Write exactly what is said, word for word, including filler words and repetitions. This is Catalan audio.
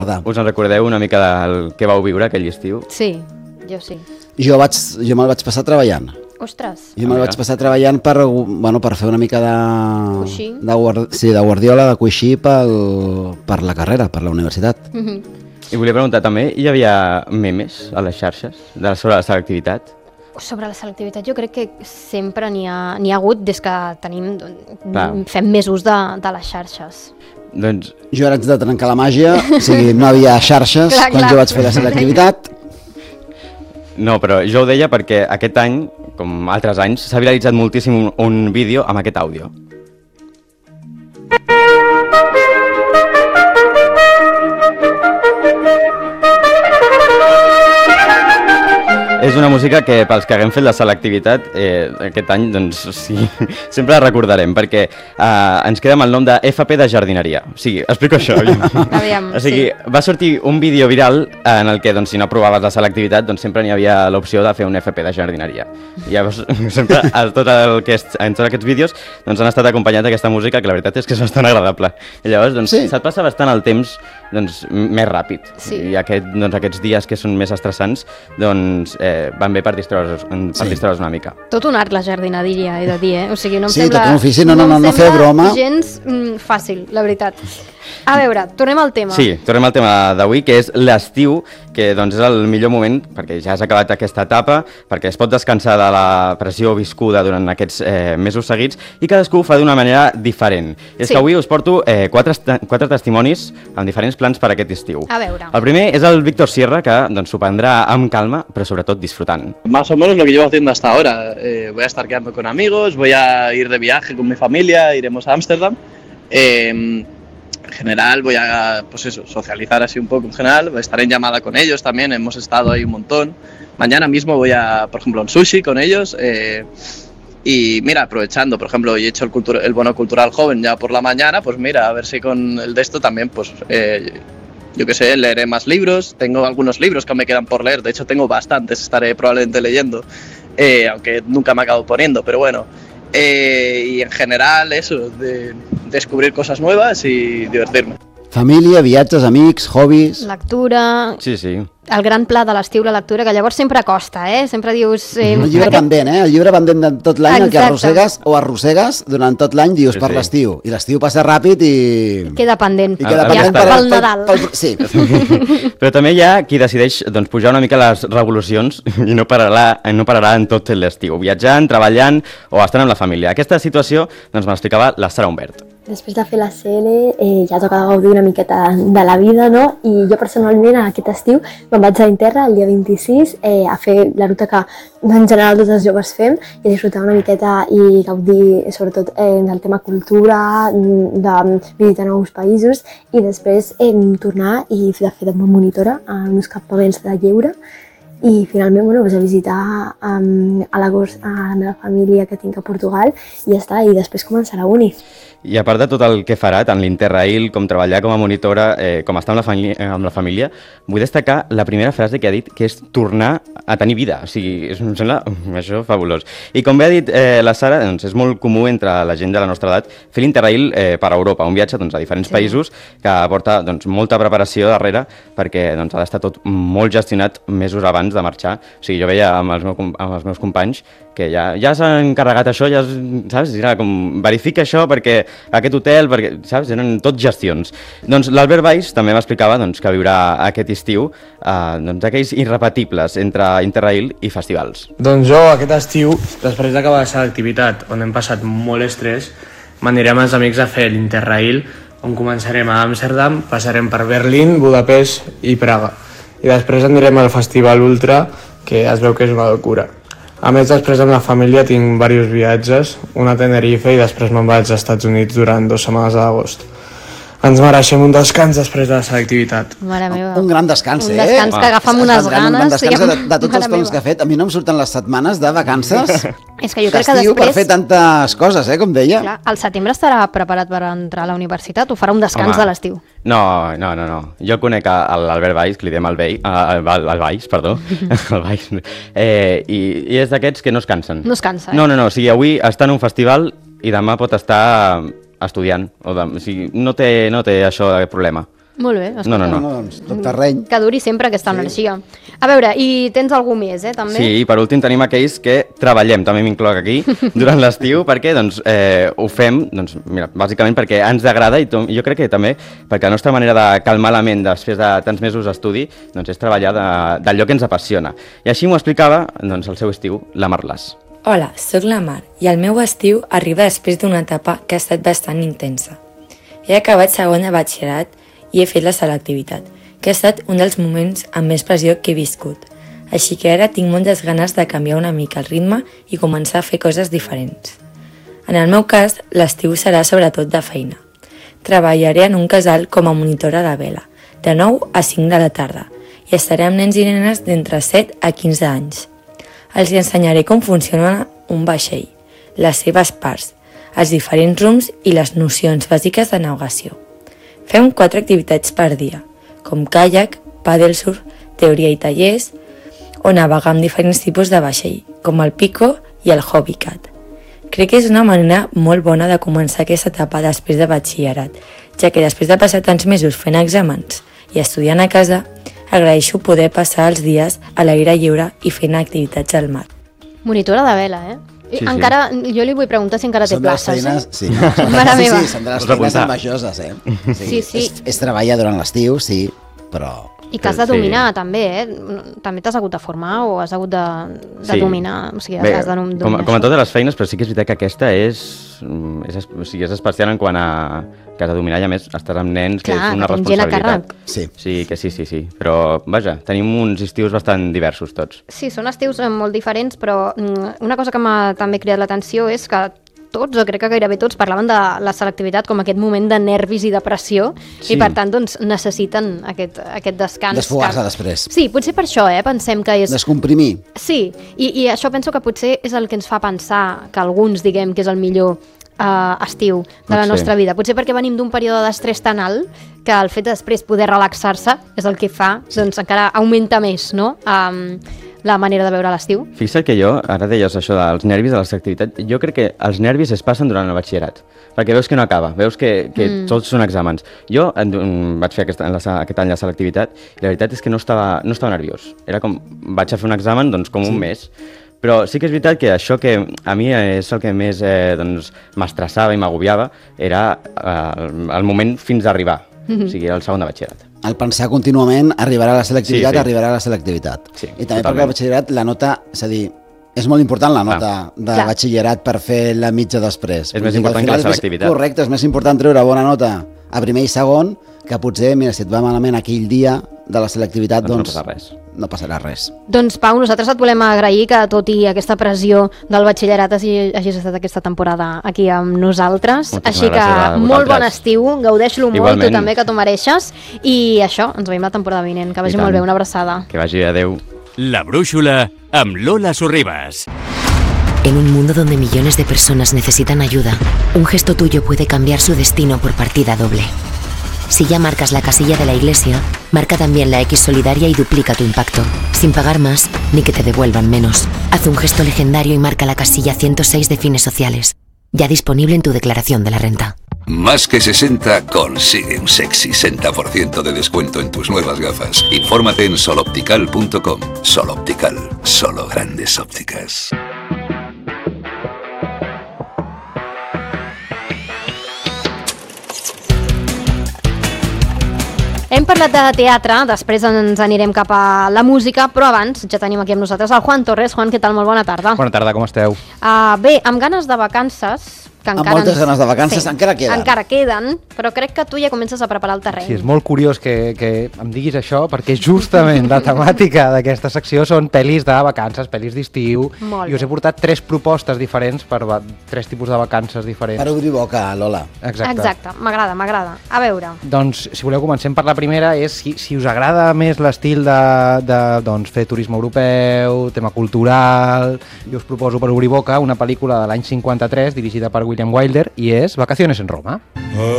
Us en recordeu una mica del que vau viure aquell estiu? Sí, jo sí. Jo, vaig, jo me'l vaig passar treballant. Ostres. Jo me'l vaig passar treballant per, bueno, per fer una mica de... Coixí. De, guard, sí, de guardiola, de coixí pel, per la carrera, per la universitat. Mm-hmm. I volia preguntar també, hi havia memes a les xarxes de, sobre la selectivitat? Sobre la selectivitat jo crec que sempre n'hi ha, n'hi ha hagut des que tenim, Clar. fem més ús de, de les xarxes. Doncs... Jo ara haig de trencar la màgia, o sigui, no havia xarxes clar, quan clar. jo vaig fer la selectivitat. No, però jo ho deia perquè aquest any, com altres anys, s'ha viralitzat moltíssim un, un vídeo amb aquest àudio. És una música que pels que haguem fet la selectivitat eh, aquest any, doncs sí, sempre la recordarem, perquè eh, ens queda amb el nom de F P de jardineria. O sigui, explico això. Aviam, o sigui, sí. Va sortir un vídeo viral en el que, doncs, si no aprovaves la selectivitat, doncs sempre n'hi havia l'opció de fer un F P de jardineria. I llavors, sempre, a tot el que és, en tots aquests vídeos, doncs han estat acompanyats d'aquesta música, que la veritat és que és bastant agradable. I llavors, doncs, sí. se't passa bastant el temps doncs, més ràpid. Sí. I aquest, doncs, aquests dies que són més estressants, doncs, eh, van bé per distreure's, per Sí. distreure's una mica. Tot un art la jardineria, he de dir, eh? O sigui, no em Sí, sembla... tot un ofici, no, no, no, em no fer sembla broma. gens mm, fàcil, la veritat. A veure, tornem al tema. Sí, tornem al tema d'avui, que és l'estiu, que doncs, és el millor moment, perquè ja has acabat aquesta etapa, perquè es pot descansar de la pressió viscuda durant aquests eh, mesos seguits, i cadascú ho fa d'una manera diferent. I és Sí. que avui us porto eh, quatre, quatre testimonis amb diferents plans per aquest estiu. A veure. El primer és el Víctor Sierra, que doncs, s'ho prendrà amb calma, però sobretot disfrutant. Más o menos lo que llevo haciendo hasta ahora. Eh, voy a estar quedando con amigos, voy a ir de viaje con mi familia, iremos a Ámsterdam. Eh, en general voy a, pues eso, socializar así un poco en general, estaré en llamada con ellos también, hemos estado ahí un montón. Mañana mismo voy a, por ejemplo, a un sushi con ellos. Eh, y mira, aprovechando, por ejemplo, hoy he hecho el, cultura, el bono cultural joven ya por la mañana, pues mira, a ver si con el de esto también, pues... Eh, yo qué sé, leeré más libros, tengo algunos libros que me quedan por leer, de hecho tengo bastantes, estaré probablemente leyendo, eh, aunque nunca me acabo poniendo, pero bueno, eh, y en general eso, de descubrir cosas nuevas y divertirme. Família, viatges, amics, hobbies... Lectura, Sí, sí. el gran pla de l'estiu, la lectura, que llavors sempre costa, eh? Sempre dius... Eh, El llibre aquest- pendent, eh? El llibre pendent de tot l'any, el que Exacte. arrossegues o arrossegues durant tot l'any, dius, Sí, per sí. l'estiu. I l'estiu passa ràpid i... Queda pendent. I queda Ah, pendent ja per, pel Nadal. Pel, pel, sí. Però també hi ha qui decideix doncs, pujar una mica les revolucions i no pararà, no pararà en tot l'estiu, viatjant, treballant o estant amb la família. Aquesta situació doncs, me l'explicava la Sara Humbert. Després de fer la C L eh, ja toca gaudir una miqueta de la vida, no? I jo personalment aquest estiu me'n vaig a Interra el dia vint-i-sis eh, a fer la ruta que en general tots els joves fem i disfrutar una miqueta i gaudir sobretot eh, del tema cultura, de visitar nous països i després eh, tornar i de fer de monitora a uns campaments de lleure. I finalment bueno, pues a visitar um, a l'agost a la meva família que tinc a Portugal i ja està, i després començarà uni. I a part de tot el que farà, tant l'Interrail com treballar com a monitora, eh, com estar amb la, família, amb la família, vull destacar la primera frase que ha dit, que és tornar a tenir vida. O sigui, és, em sembla això fabulós. I com bé ha dit eh, la Sara, doncs, és molt comú entre la gent de la nostra edat fer l'Interrail eh, per Europa, un viatge doncs, a diferents sí. països que porta doncs, molta preparació darrere perquè doncs, ha d'estar tot molt gestionat mesos abans de marxar. O sigui, jo veia amb els, meus, amb els meus companys que ja, ja s'ha encarregat això, ja, saps? Era com, verifica això perquè aquest hotel, perquè, saps? Eren tot gestions. Doncs l'Albert Valls també m'explicava doncs, que viurà aquest estiu eh, doncs, aquells irrepetibles entre Interrail i festivals. Doncs jo aquest estiu, després d'acabar l'activitat on hem passat molt estrès, m'anirem amb els amics a fer l'Interrail, on començarem a Amsterdam, passarem per Berlín, Budapest i Praga. I després anirem al Festival Ultra, que es veu que és una locura. A més, després amb la família tinc diversos viatges, un a Tenerife i després me'n vaig als Estats Units durant dues setmanes d'agost. Ens mereixem un descans després de la selectivitat. Mare meva. Un gran descans, un eh? Un descans que agafem Un unes gran- ganes. Un gran descans diguem, de, de tots els mare plans meva. que ha fet. A mi no em surten les setmanes de vacances És que jo crec que d'estiu per després... fer tantes coses, eh? Com deia. Clar, al setembre estarà preparat per entrar a la universitat o farà un descans Home. de l'estiu? No, no, no, no. Jo conec a l'Albert Valls, que li diem el Vell, el, el, el Valls, perdó, el Valls, eh, i, i és d'aquests que no es cansen. No es cansa, eh? No, no, no, o sigui, avui està en un festival i demà pot estar estudiant, o, de, o sigui, no té, no té això de problema. Molt bé. No, no, no. No, doncs, tot terreny. Que duri sempre aquesta energia. A veure, i tens algú més, eh, també? Sí, i per últim tenim aquells que treballem, també m'incloc aquí, durant l'estiu, perquè doncs, eh, ho fem, doncs, mira, bàsicament perquè ens agrada i to- jo crec que també perquè la nostra manera de calmar la ment després de tants mesos d'estudi doncs, és treballar de, d'allò que ens apassiona. I així m'ho explicava doncs, el seu estiu, la Marlàs. Hola, sóc la Mar i el meu estiu arriba després d'una etapa que ha estat bastant intensa. He acabat segon de batxillerat i he fet la selectivitat, que ha estat un dels moments amb més pressió que he viscut. Així que ara tinc moltes ganes de canviar una mica el ritme i començar a fer coses diferents. En el meu cas, l'estiu serà sobretot de feina. Treballaré en un casal com a monitora de vela, de nou a cinc de la tarda, i estaré amb nens i nenes d'entre set a quinze anys. Els ensenyaré com funciona un vaixell, les seves parts, els diferents rums i les nocions bàsiques de navegació. Fem quatre activitats per dia, com caiac, pàdel surf, teoria i tallers, o navegar amb diferents tipus de vaixell, com el pico i el hobbycat. Crec que és una manera molt bona de començar aquesta etapa després de batxillerat, ja que després de passar tants mesos fent exàmens i estudiant a casa, agraeixo poder passar els dies a l'aire lliure i fent activitats al mar. Monitora de vela, eh? Sí, sí. Encara, jo li vull preguntar si encara té Són de les places, feines... eh? Sí, no, són, Mare sí, meva. sí, són de les Us feines apuntar. envejoses, eh? Sí, sí. És, és treballar durant l'estiu, sí, però... I que has de Sí. dominar, també, eh? També t'has hagut de formar o has hagut de, de Sí. dominar, o sigui, Bé, has de dominar. com, com a totes les feines, però sí que és veritat que aquesta és, mm, és, es- o sigui, és especial en quant a que has de dominar i a més estàs amb nens, que Clar, és una que tens gent a responsabilitat. Sí. Sí, que sí, sí, sí. Però, vaja, tenim uns estius bastant diversos tots. Sí, són estius eh, molt diferents, però mm, una cosa que m'ha també cridat l'atenció és que tots, o crec que gairebé tots, parlaven de la selectivitat com aquest moment de nervis i de pressió, Sí. i per tant doncs, necessiten aquest, aquest descans. Desfogar-se que- després. Sí, potser per això, eh? Pensem que és... Descomprimir. Sí, i, i això penso que potser és el que ens fa pensar que alguns diguem que és el millor uh, estiu de la Pot ser. nostra vida. Potser perquè venim d'un període d'estrès tan alt que el fet de després poder relaxar-se és el que fa, doncs encara augmenta més, no?, um, la manera de veure l'estiu. Fixa't que jo, ara deies això dels nervis de la selectivitat, jo crec que els nervis es passen durant el batxillerat, perquè veus que no acaba, veus que, que mm. tots són exàmens. Jo en, en, vaig fer aquest, la, aquest any la selectivitat i la veritat és que no estava, no estava nerviós. Era com, vaig a fer un examen doncs, com sí. un mes, però sí que és veritat que això que a mi és el que més eh, doncs, m'estressava i m'agobiava era eh, el, el moment fins a arribar, mm-hmm. o sigui, el segon de batxillerat. El pensar contínuament arribarà a la selectivitat, Sí, sí. arribarà a la selectivitat. Sí, I també totalment. perquè el batxillerat, la nota, és a dir, és molt important la nota Clar. de Clar. batxillerat per fer la mitja després. És Vull més dir al important que final la és més- selectivitat. Correcte, és més important treure bona nota a primer i segon que potser, mira, si et va malament aquell dia de la selectivitat, Doncs no doncs, passa res. no passarà res. Doncs Pau, nosaltres et volem agrair que tot i aquesta pressió del batxillerat hagi, hagis estat aquesta temporada aquí amb nosaltres. Moltíssimes Així que gràcies a molt bon vosaltres. estiu, gaudeix-lo molt, Igualment. tu també que t'ho mereixes. I això, ens veiem la temporada vinent. Que vagi tant. molt bé, una abraçada. Que vagi, adeu. La Brújula amb Lola Sorribas. En un mundo donde millones de personas necesitan ayuda, un gesto tuyo puede cambiar su destino por partida doble. Si ya marcas la casilla de la iglesia, marca también la X solidaria y duplica tu impacto, sin pagar más ni que te devuelvan menos. Haz un gesto legendario y marca la casilla ciento seis de Fines Sociales, ya disponible en tu declaración de la renta. Más que sesenta consigue un sexy sesenta por ciento de descuento en tus nuevas gafas. Infórmate en soloptical punto com. Soloptical, solo grandes ópticas. Hem parlat de teatre, després ens anirem cap a la música, però abans ja tenim aquí amb nosaltres el Juan Torres. Juan, què tal? Molt bona tarda. Bona tarda, com esteu? Uh, bé, amb ganes de vacances... Que Amb encara moltes ens- ganes de vacances, encara queden. Encara queden, però crec que tu ja comences a preparar el terreny. Sí, és molt curiós que, que em diguis això, perquè justament la temàtica d'aquesta secció són pel·lis de vacances, pel·lis d'estiu, Molt i us he bé. portat tres propostes diferents per va- tres tipus de vacances diferents. Per obrir boca, Lola. Exacte. Exacte, m'agrada, m'agrada. A veure, Doncs, si voleu, comencem per la primera, és si, si us agrada més l'estil de, de doncs, fer turisme europeu, tema cultural, jo us proposo per obrir boca una pel·lícula de l'any cinquanta-tres dirigida per William Wilder i és Vacaciones en Roma.